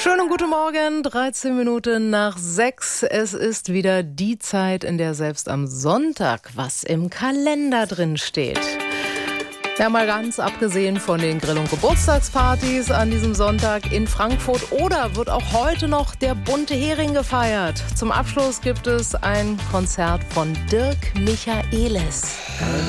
Schönen guten Morgen, 13 Minuten nach 6. Es ist wieder die Zeit, in der selbst am Sonntag was im Kalender drin steht. Ja, mal ganz abgesehen von den Grill- und Geburtstagspartys an diesem Sonntag in Frankfurt oder wird auch heute noch der bunte Hering gefeiert. Zum Abschluss gibt es ein Konzert von Dirk Michaelis.